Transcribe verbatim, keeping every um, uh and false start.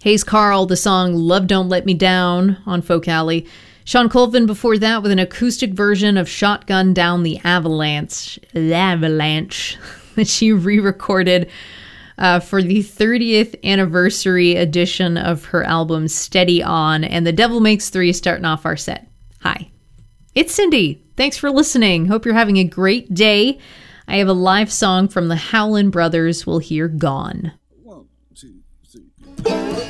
Hayes Carll, the song Love Don't Let Me Down on Folk Alley. Sean Colvin before that with an acoustic version of Shotgun Down the Avalanche, the Avalanche, that she re-recorded uh, for the thirtieth anniversary edition of her album Steady On, and The Devil Makes Three starting off our set. Hi, it's Cindy. Thanks for listening. Hope you're having a great day. I have a live song from the Howlin' Brothers. We'll hear Gone. One, two, three.